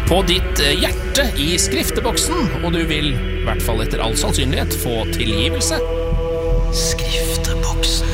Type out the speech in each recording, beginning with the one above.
på ditt hjerte i skrifteboksen, og du vil, i hvert fall etter all sannsynlighet, få tilgivelse. Skrifteboksen.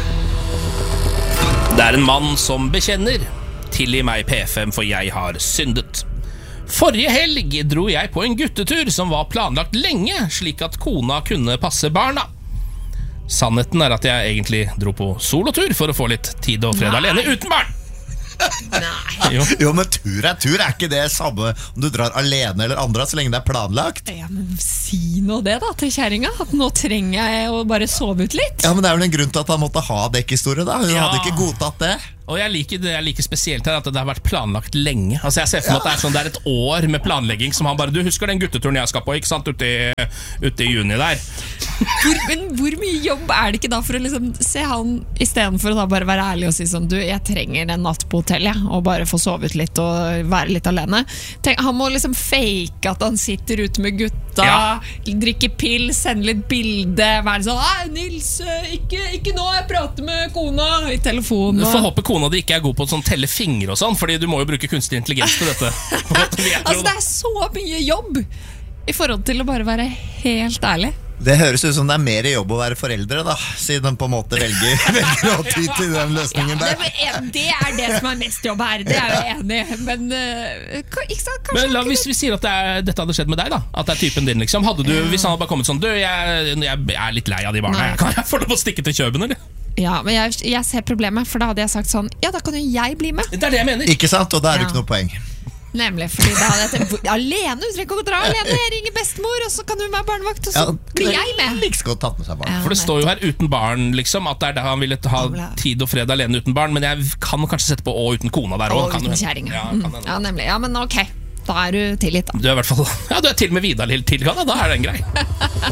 Det er en mann som bekjenner: tilgi meg P5, for jeg har syndet. Forrige helg dro jeg på en guttetur som var planlagt lenge, slik at kona kunne passe barna. Sannheten er at jeg egentlig dro på solotur for å få litt tid og fred alene uten barn. Nei. Jo, men tur er ikke det samme om du drar alene eller andre, så lenge det er planlagt. Ja, men si nå det da til kjæringa, at nå trenger jeg å bare sove ut litt. Ja, men det er vel en grunn til at han måtte ha dekkhistorie da. Hun hadde ikke godtatt det. Og jeg liker spesielt her at det har vært planlagt lenge. Altså jeg ser for meg at det er et år med planlegging som han bare, du husker den gutteturen jeg skal på, ikke sant, ute i juni der. Men hvor mye jobb er det ikke da for å liksom se han, i stedet for å da bare være ærlig og si sånn, du, jeg trenger en natt på hotell, og bare få sovet litt og være litt alene. Han må liksom fake at han sitter ute med gutta, drikke pils, sende litt bilde, være sånn, Nils, ikke nå, jeg prater med kona i telefonen. Du får håpe kona di ikke er god på å telle fingre og sånn, fordi du må jo bruke kunstig intelligens til dette. Altså det er så mye jobb i forhold til å bare være helt ærlig. Det høres ut som det er mer jobb å være foreldre da, siden de på en måte velger å ty til den løsningen der. Det er det som er mest jobb her, det er jeg enig i. Men, ikke sant, men hvis vi sier at dette hadde skjedd med deg da, at det er typen din liksom, hadde du, hvis han hadde bare kommet sånn, du, jeg er litt lei av de barna, kan jeg få lov å stikke til Kjøben, eller? Ja, men jeg ser problemet, for da hadde jeg sagt sånn, ja, da kan jo jeg bli med. Det er det jeg mener. Ikke sant, og da er det ikke noe poeng. Nemlig, fordi da hadde jeg tenkt, alene, du trenger ikke å dra alene, jeg ringer bestemor, og så kan du være barnevakt, og så blir jeg med. Ikke så godt tatt med seg barn. For det står jo her uten barn, liksom, at det er det han ville ha tid og fred alene uten barn, men jeg kan kanskje sette på å uten kona der også. Og uten kjæringa. Ja, nemlig. Ja, men ok, da er du tilgitt da. Du er i hvert fall, ja, du er til med Vidar tilgitt, da er den grei.